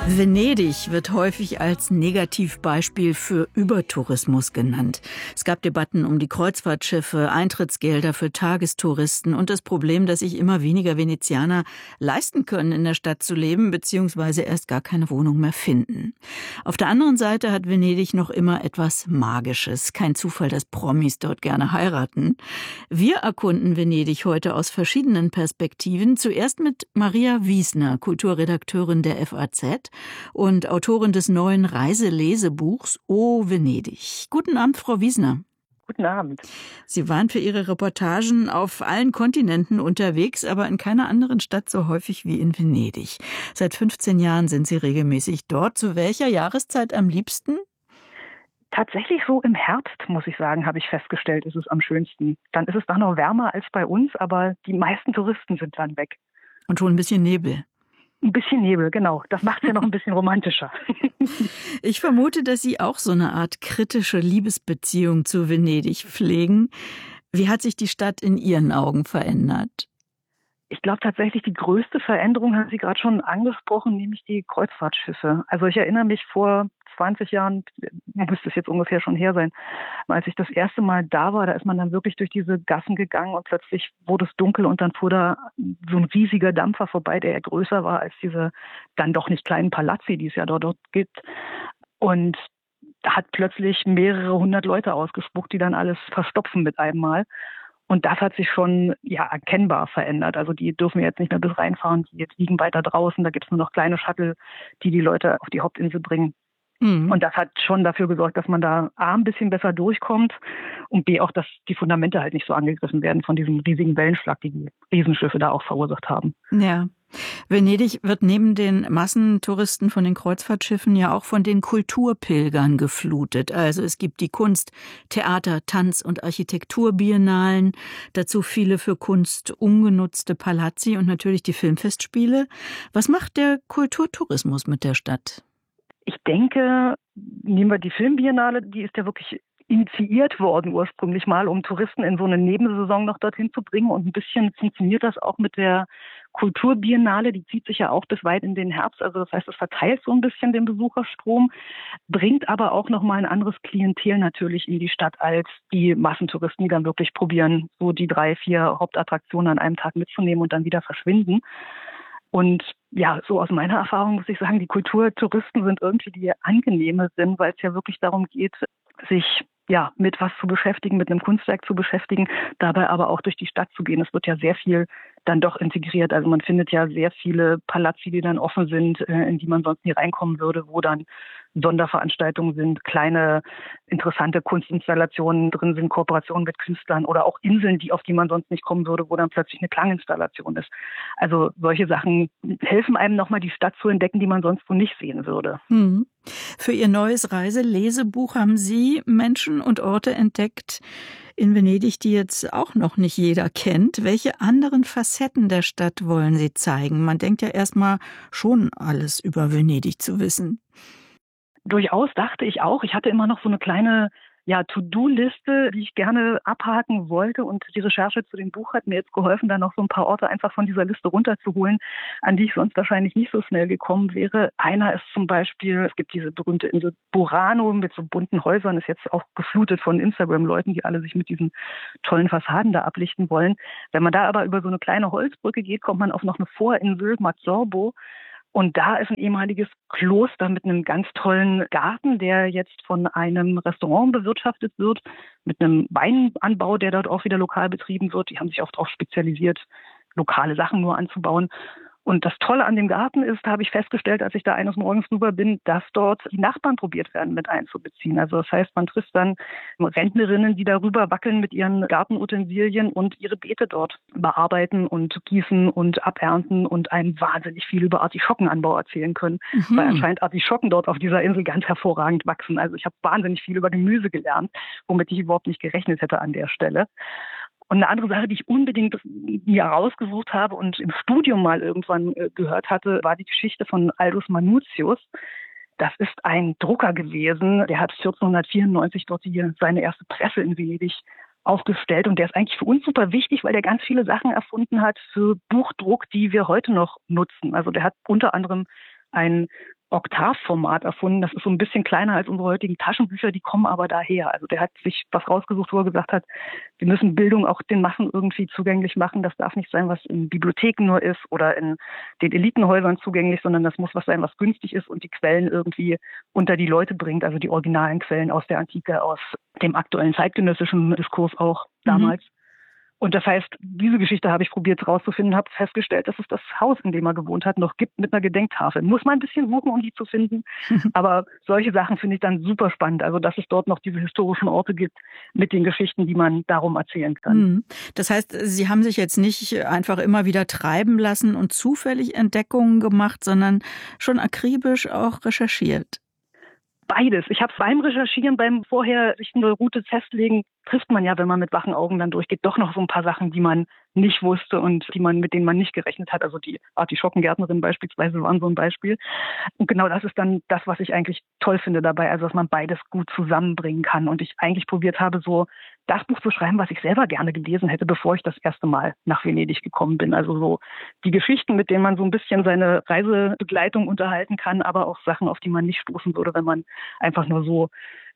Venedig wird häufig als Negativbeispiel für Übertourismus genannt. Es gab Debatten um die Kreuzfahrtschiffe, Eintrittsgelder für Tagestouristen und das Problem, dass sich immer weniger Venezianer leisten können, in der Stadt zu leben, beziehungsweise erst gar keine Wohnung mehr finden. Auf der anderen Seite hat Venedig noch immer etwas Magisches. Kein Zufall, dass Promis dort gerne heiraten. Wir erkunden Venedig heute aus verschiedenen Perspektiven. Zuerst mit Maria Wiesner, Kulturredakteurin der FAZ und Autorin des neuen Reiselesebuchs O Venedig. Guten Abend, Frau Wiesner. Guten Abend. Sie waren für Ihre Reportagen auf allen Kontinenten unterwegs, aber in keiner anderen Stadt so häufig wie in Venedig. Seit 15 Jahren sind Sie regelmäßig dort. Zu welcher Jahreszeit am liebsten? Tatsächlich so im Herbst, muss ich sagen, habe ich festgestellt, ist es am schönsten. Dann ist es da noch wärmer als bei uns, aber die meisten Touristen sind dann weg. Und schon ein bisschen Nebel. Ein bisschen Nebel, genau. Das macht es ja noch ein bisschen romantischer. Ich vermute, dass Sie auch so eine Art kritische Liebesbeziehung zu Venedig pflegen. Wie hat sich die Stadt in Ihren Augen verändert? Ich glaube tatsächlich, die größte Veränderung haben Sie gerade schon angesprochen, nämlich die Kreuzfahrtschiffe. Also ich erinnere mich vor 20 Jahren, müsste es jetzt ungefähr schon her sein, als ich das erste Mal da war, da ist man dann wirklich durch diese Gassen gegangen und plötzlich wurde es dunkel und dann fuhr da so ein riesiger Dampfer vorbei, der ja größer war als diese dann doch nicht kleinen Palazzi, die es ja dort gibt. Und da hat plötzlich mehrere hundert Leute ausgespuckt, die dann alles verstopfen mit einem Mal. Und das hat sich schon erkennbar verändert. Also die dürfen jetzt nicht mehr bis reinfahren, die jetzt liegen weiter draußen. Da gibt es nur noch kleine Shuttle, die Leute auf die Hauptinsel bringen. Mhm. Und das hat schon dafür gesorgt, dass man da A, ein bisschen besser durchkommt und B, auch, dass die Fundamente halt nicht so angegriffen werden von diesem riesigen Wellenschlag, die Riesenschiffe da auch verursacht haben. Ja. Venedig wird neben den Massentouristen von den Kreuzfahrtschiffen ja auch von den Kulturpilgern geflutet. Also es gibt die Kunst-, Theater-, Tanz- und Architekturbiennalen, dazu viele für Kunst ungenutzte Palazzi und natürlich die Filmfestspiele. Was macht der Kulturtourismus mit der Stadt? Ich denke, nehmen wir die Filmbiennale, die ist ja wirklich initiiert worden ursprünglich mal, um Touristen in so eine Nebensaison noch dorthin zu bringen. Und ein bisschen funktioniert das auch mit der Kulturbiennale. Die zieht sich ja auch bis weit in den Herbst. Also das heißt, es verteilt so ein bisschen den Besucherstrom, bringt aber auch nochmal ein anderes Klientel natürlich in die Stadt als die Massentouristen, die dann wirklich probieren, so die 3, 4 Hauptattraktionen an einem Tag mitzunehmen und dann wieder verschwinden. Und ja, so aus meiner Erfahrung muss ich sagen, die Kulturtouristen sind irgendwie die angenehmeren, weil es ja wirklich darum geht, sich mit was zu beschäftigen, mit einem Kunstwerk zu beschäftigen, dabei aber auch durch die Stadt zu gehen. Es wird ja sehr viel dann doch integriert. Also man findet ja sehr viele Palazzi, die dann offen sind, in die man sonst nie reinkommen würde, wo dann Sonderveranstaltungen sind, kleine interessante Kunstinstallationen drin sind, Kooperationen mit Künstlern oder auch Inseln, auf die man sonst nicht kommen würde, wo dann plötzlich eine Klanginstallation ist. Also solche Sachen helfen einem nochmal, die Stadt zu entdecken, die man sonst so nicht sehen würde. Für Ihr neues Reiselesebuch haben Sie Menschen und Orte entdeckt in Venedig, die jetzt auch noch nicht jeder kennt. Welche anderen Facetten der Stadt wollen Sie zeigen? Man denkt ja erstmal schon alles über Venedig zu wissen. Durchaus dachte ich auch. Ich hatte immer noch so eine kleine To-Do-Liste, die ich gerne abhaken wollte. Und die Recherche zu dem Buch hat mir jetzt geholfen, da noch so ein paar Orte einfach von dieser Liste runterzuholen, an die ich sonst wahrscheinlich nicht so schnell gekommen wäre. Einer ist zum Beispiel, es gibt diese berühmte Insel Burano mit so bunten Häusern, ist jetzt auch geflutet von Instagram-Leuten, die alle sich mit diesen tollen Fassaden da ablichten wollen. Wenn man da aber über so eine kleine Holzbrücke geht, kommt man auf noch eine Vorinsel, Mazzorbo. Und da ist ein ehemaliges Kloster mit einem ganz tollen Garten, der jetzt von einem Restaurant bewirtschaftet wird, mit einem Weinanbau, der dort auch wieder lokal betrieben wird. Die haben sich auch darauf spezialisiert, lokale Sachen nur anzubauen. Und das Tolle an dem Garten ist, da habe ich festgestellt, als ich da eines Morgens rüber bin, dass dort die Nachbarn probiert werden, mit einzubeziehen. Also das heißt, man trifft dann Rentnerinnen, die darüber wackeln mit ihren Gartenutensilien und ihre Beete dort bearbeiten und gießen und abernten und einem wahnsinnig viel über Artischockenanbau erzählen können. Weil anscheinend Artischocken dort auf dieser Insel ganz hervorragend wachsen. Also ich habe wahnsinnig viel über Gemüse gelernt, womit ich überhaupt nicht gerechnet hätte an der Stelle. Und eine andere Sache, die ich unbedingt mir rausgesucht habe und im Studium mal irgendwann gehört hatte, war die Geschichte von Aldus Manutius. Das ist ein Drucker gewesen, der hat 1494 dort seine erste Presse in Venedig aufgestellt. Und der ist eigentlich für uns super wichtig, weil der ganz viele Sachen erfunden hat für Buchdruck, die wir heute noch nutzen. Also der hat unter anderem ein Oktavformat erfunden. Das ist so ein bisschen kleiner als unsere heutigen Taschenbücher, die kommen aber daher. Also der hat sich was rausgesucht, wo er gesagt hat, wir müssen Bildung auch den Massen irgendwie zugänglich machen. Das darf nicht sein, was in Bibliotheken nur ist oder in den Elitenhäusern zugänglich, sondern das muss was sein, was günstig ist und die Quellen irgendwie unter die Leute bringt. Also die originalen Quellen aus der Antike, aus dem aktuellen zeitgenössischen Diskurs auch damals. Und das heißt, diese Geschichte habe ich probiert rauszufinden, habe festgestellt, dass es das Haus, in dem er gewohnt hat, noch gibt mit einer Gedenktafel. Muss man ein bisschen suchen, um die zu finden. Aber solche Sachen finde ich dann super spannend. Also, dass es dort noch diese historischen Orte gibt mit den Geschichten, die man darum erzählen kann. Das heißt, Sie haben sich jetzt nicht einfach immer wieder treiben lassen und zufällig Entdeckungen gemacht, sondern schon akribisch auch recherchiert. Beides. Ich habe beim Recherchieren, beim vorher sich eine Route festlegen, trifft man ja, wenn man mit wachen Augen dann durchgeht, doch noch so ein paar Sachen, die man nicht wusste und mit denen man nicht gerechnet hat. Also die Artischockengärtnerin beispielsweise waren so ein Beispiel. Und genau das ist dann das, was ich eigentlich toll finde dabei, also dass man beides gut zusammenbringen kann. Und ich eigentlich probiert habe, so das Buch zu schreiben, was ich selber gerne gelesen hätte, bevor ich das erste Mal nach Venedig gekommen bin. Also so die Geschichten, mit denen man so ein bisschen seine Reisebegleitung unterhalten kann, aber auch Sachen, auf die man nicht stoßen würde, wenn man einfach nur so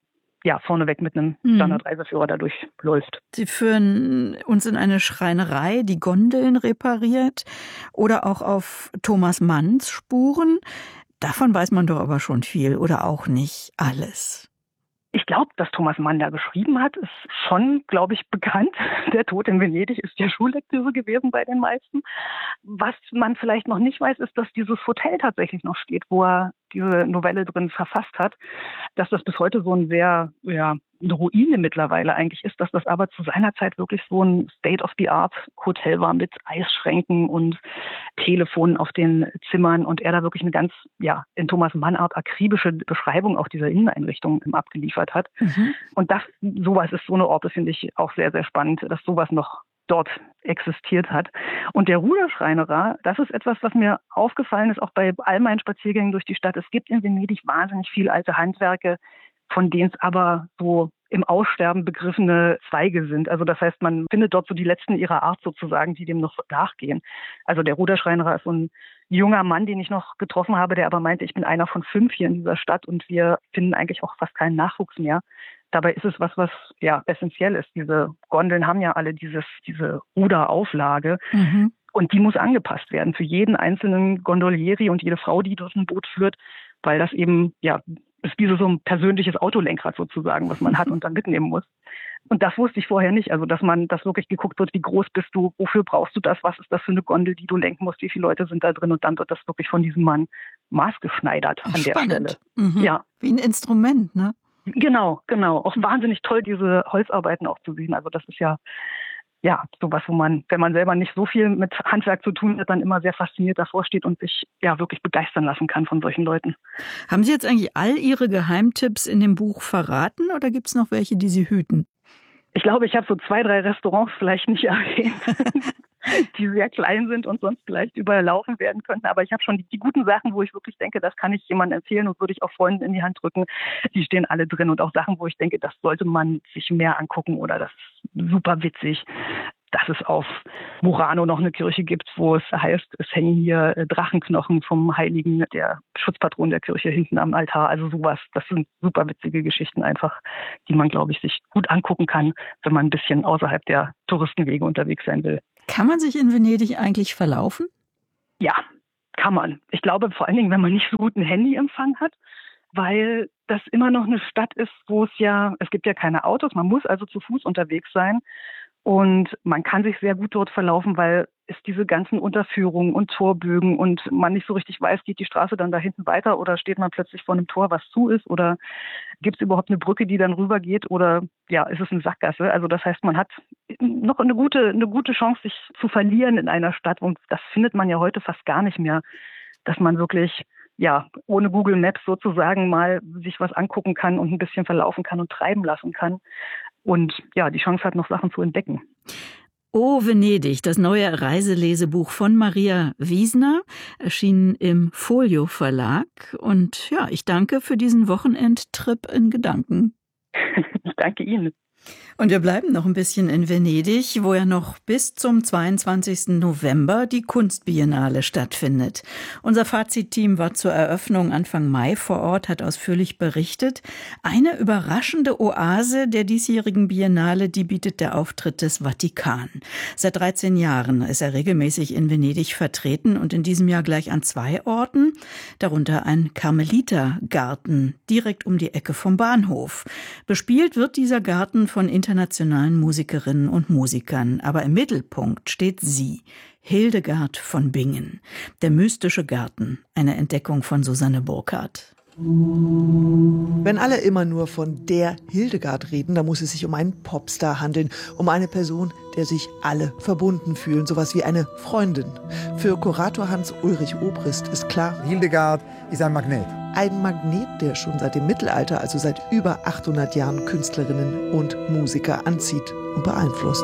vorneweg mit einem Standardreiseführer dadurch läuft. Sie führen uns in eine Schreinerei, die Gondeln repariert oder auch auf Thomas Manns Spuren. Davon weiß man doch aber schon viel oder auch nicht alles. Ich glaube, dass Thomas Mann da geschrieben hat, ist schon, glaube ich, bekannt. Der Tod in Venedig ist ja Schullektüre gewesen bei den meisten. Was man vielleicht noch nicht weiß, ist, dass dieses Hotel tatsächlich noch steht, wo er diese Novelle drin verfasst hat. Dass das bis heute so ein sehr, eine Ruine mittlerweile eigentlich ist, dass das aber zu seiner Zeit wirklich so ein State-of-the-Art-Hotel war mit Eisschränken und Telefonen auf den Zimmern und er da wirklich eine ganz, in Thomas Mann-Art akribische Beschreibung auch dieser Inneneinrichtung abgeliefert hat. Und sowas ist so eine Orte, finde ich auch sehr, sehr spannend, dass sowas noch dort existiert hat. Und der Ruderschreinerer, das ist etwas, was mir aufgefallen ist, auch bei all meinen Spaziergängen durch die Stadt. Es gibt in Venedig wahnsinnig viele alte Handwerke, von denen es aber so im Aussterben begriffene Zweige sind. Also das heißt, man findet dort so die letzten ihrer Art sozusagen, die dem noch nachgehen. Also der Ruderschreinerer ist so ein junger Mann, den ich noch getroffen habe, der aber meinte, ich bin einer von 5 hier in dieser Stadt und wir finden eigentlich auch fast keinen Nachwuchs mehr. Dabei ist es was essentiell ist. Diese Gondeln haben ja alle diese Ruderauflage. Und die muss angepasst werden für jeden einzelnen Gondolieri und jede Frau, die dort ein Boot führt, weil das eben, ist wie so ein persönliches Autolenkrad sozusagen, was man hat und dann mitnehmen muss. Und das wusste ich vorher nicht. Also, dass man das wirklich geguckt wird, wie groß bist du, wofür brauchst du das, was ist das für eine Gondel, die du lenken musst, wie viele Leute sind da drin und dann wird das wirklich von diesem Mann maßgeschneidert an der Stelle. Ja. Wie ein Instrument, ne? Genau. Auch wahnsinnig toll, diese Holzarbeiten auch zu sehen. Also das ist ja sowas, wo man, wenn man selber nicht so viel mit Handwerk zu tun hat, dann immer sehr fasziniert davor steht und sich wirklich begeistern lassen kann von solchen Leuten. Haben Sie jetzt eigentlich all Ihre Geheimtipps in dem Buch verraten oder gibt es noch welche, die Sie hüten? Ich glaube, ich habe so 2, 3 Restaurants vielleicht nicht erwähnt, die sehr klein sind und sonst vielleicht überlaufen werden könnten. Aber ich habe schon die guten Sachen, wo ich wirklich denke, das kann ich jemandem erzählen und würde ich auch Freunden in die Hand drücken. Die stehen alle drin und auch Sachen, wo ich denke, das sollte man sich mehr angucken oder das ist super witzig. Dass es auf Murano noch eine Kirche gibt, wo es heißt, es hängen hier Drachenknochen vom Heiligen, der Schutzpatron der Kirche, hinten am Altar. Also sowas, das sind super witzige Geschichten einfach, die man, glaube ich, sich gut angucken kann, wenn man ein bisschen außerhalb der Touristenwege unterwegs sein will. Kann man sich in Venedig eigentlich verlaufen? Ja, kann man. Ich glaube vor allen Dingen, wenn man nicht so guten Handyempfang hat, weil das immer noch eine Stadt ist, wo es gibt ja keine Autos, man muss also zu Fuß unterwegs sein. Und man kann sich sehr gut dort verlaufen, weil es diese ganzen Unterführungen und Torbögen und man nicht so richtig weiß, geht die Straße dann da hinten weiter oder steht man plötzlich vor einem Tor, was zu ist oder gibt es überhaupt eine Brücke, die dann rübergeht oder ist es eine Sackgasse? Also das heißt, man hat noch eine gute Chance, sich zu verlieren in einer Stadt und das findet man ja heute fast gar nicht mehr, dass man wirklich ohne Google Maps sozusagen mal sich was angucken kann und ein bisschen verlaufen kann und treiben lassen kann. Und die Chance hat, noch Sachen zu entdecken. Oh, Venedig, das neue Reiselesebuch von Maria Wiesner, erschienen im Folio Verlag. Und ich danke für diesen Wochenendtrip in Gedanken. Ich danke Ihnen. Und wir bleiben noch ein bisschen in Venedig, wo ja noch bis zum 22. November die Kunstbiennale stattfindet. Unser Fazit-Team war zur Eröffnung Anfang Mai vor Ort, hat ausführlich berichtet. Eine überraschende Oase der diesjährigen Biennale, die bietet der Auftritt des Vatikan. Seit 13 Jahren ist er regelmäßig in Venedig vertreten und in diesem Jahr gleich an 2 Orten, darunter ein Karmelitergarten direkt um die Ecke vom Bahnhof. Bespielt wird dieser Garten von internationalen Musikerinnen und Musikern. Aber im Mittelpunkt steht sie, Hildegard von Bingen. Der mystische Garten, eine Entdeckung von Susanne Burkhardt. Wenn alle immer nur von der Hildegard reden, dann muss es sich um einen Popstar handeln, um eine Person, der sich alle verbunden fühlen, sowas wie eine Freundin. Für Kurator Hans-Ulrich Obrist ist klar, Hildegard ist ein Magnet. Ein Magnet, der schon seit dem Mittelalter, also seit über 800 Jahren Künstlerinnen und Musiker anzieht und beeinflusst.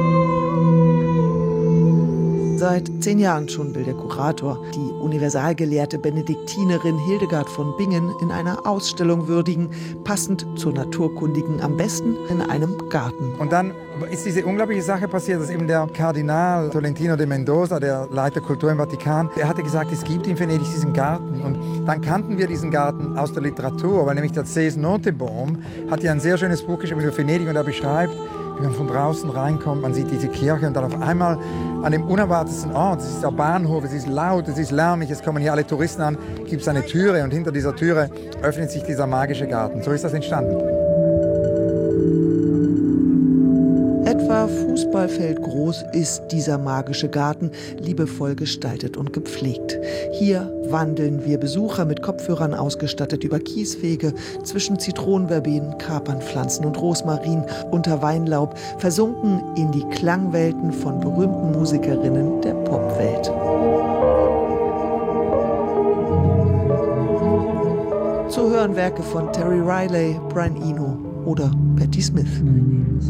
Seit 10 Jahren schon will der Kurator die universalgelehrte Benediktinerin Hildegard von Bingen in einer Ausstellung würdigen, passend zur Naturkundigen, am besten in einem Garten. Und dann ist diese unglaubliche Sache passiert, dass eben der Kardinal Tolentino de Mendoza, der Leiter Kultur im Vatikan, der hatte gesagt, es gibt in Venedig diesen Garten. Und dann kannten wir diesen Garten aus der Literatur, weil nämlich der C.S. Notenbohm hat ja ein sehr schönes Buch geschrieben über Venedig und er beschreibt, wie man von draußen reinkommt, man sieht diese Kirche und dann auf einmal an dem unerwartetsten Ort, es ist der Bahnhof, es ist laut, es ist lärmig, es kommen hier alle Touristen an, gibt es eine Türe und hinter dieser Türe öffnet sich dieser magische Garten. So ist das entstanden. Etwa Fußballfeld groß ist dieser magische Garten, liebevoll gestaltet und gepflegt. Hier wandeln wir Besucher mit Kopfhörern ausgestattet über Kieswege, zwischen Zitronenverbenen, Kapernpflanzen und Rosmarin, unter Weinlaub, versunken in die Klangwelten von berühmten Musikerinnen der Popwelt. Zu hören Werke von Terry Riley, Brian Eno oder Patti Smith.